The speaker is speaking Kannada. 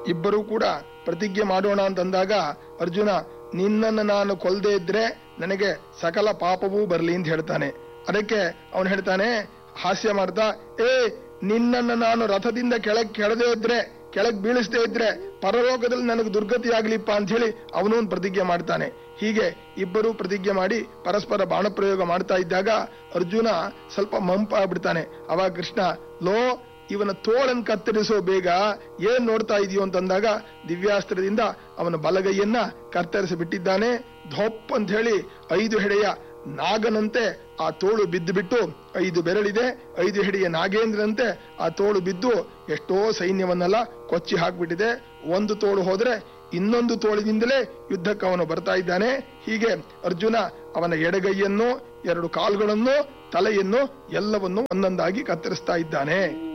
ಇಬ್ಬರೂ ಕೂಡ ಪ್ರತಿಜ್ಞೆ ಮಾಡೋಣ ಅಂತಂದಾಗ ಅರ್ಜುನ, ನಿನ್ನನ್ನು ನಾನು ಕೊಲ್ಲದೆ ಇದ್ರೆ ನನಗೆ ಸಕಲ ಪಾಪವೂ ಬರ್ಲಿ ಅಂತ ಹೇಳ್ತಾನೆ. ಅದಕ್ಕೆ ಅವನು ಹೇಳ್ತಾನೆ ಹಾಸ್ಯ ಮಾಡ್ತಾ, ನಿನ್ನನ್ನು ನಾನು ರಥದಿಂದ ಕೆಳಗೆ ಬೀಳಿಸದೇ ಇದ್ರೆ ಪರಲೋಕದಲ್ಲಿ ನನಗೆ ದುರ್ಗತಿ ಆಗ್ಲಿಪ್ಪ ಅಂತ ಹೇಳಿ ಅವನು ಒಂದು ಪ್ರತಿಜ್ಞೆ ಮಾಡ್ತಾನೆ. ಹೀಗೆ ಇಬ್ಬರು ಪ್ರತಿಜ್ಞೆ ಮಾಡಿ ಪರಸ್ಪರ ಬಾಣ ಪ್ರಯೋಗ ಮಾಡ್ತಾ ಇದ್ದಾಗ ಅರ್ಜುನ ಸ್ವಲ್ಪ ಮಂಪಾಗ್ಬಿಡ್ತಾನೆ. ಅವಾಗ ಕೃಷ್ಣ, ಇವನ ತೋಳನ್ನು ಕತ್ತರಿಸೋ ಬೇಗ, ಏನ್ ನೋಡ್ತಾ ಇದೆಯೋ ಅಂತಂದಾಗ ದಿವ್ಯಾಸ್ತ್ರದಿಂದ ಅವನ ಬಲಗೈಯನ್ನ ಕತ್ತರಿಸಿ ಬಿಟ್ಟಿದ್ದಾನೆ. ಧೋಪ್ ಅಂತ ಹೇಳಿ 5 ಹೆಡೆಯ ನಾಗನಂತೆ ಆ ತೋಳು ಬಿದ್ದು ಬಿಟ್ಟು, 5 ಬೆರಳಿದೆ 5 ಹೆಡೆಯ ನಾಗೇಂದ್ರಂತೆ ಆ ತೋಳು ಬಿದ್ದು ಎಷ್ಟೋ ಸೈನ್ಯವನ್ನೆಲ್ಲ ಕೊಚ್ಚಿ ಹಾಕ್ಬಿಟ್ಟಿದೆ. ಒಂದು ತೋಳು ಹೋದ್ರೆ ಇನ್ನೊಂದು ತೋಳಿನಿಂದಲೇ ಯುದ್ಧಕ್ಕೆ ಅವನು ಬರ್ತಾ ಇದ್ದಾನೆ. ಹೀಗೆ ಅರ್ಜುನ ಅವನ ಎಡಗೈಯನ್ನು, 2 ಕಾಲುಗಳನ್ನು, ತಲೆಯನ್ನು ಎಲ್ಲವನ್ನು ಒಂದೊಂದಾಗಿ ಕತ್ತರಿಸ್ತಾ ಇದ್ದಾನೆ.